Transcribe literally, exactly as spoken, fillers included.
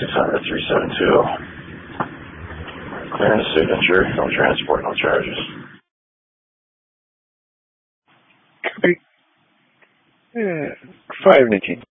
six hundred, three seven two. Clearance signature, no transport, no charges. Copy. Yeah, five nineteen.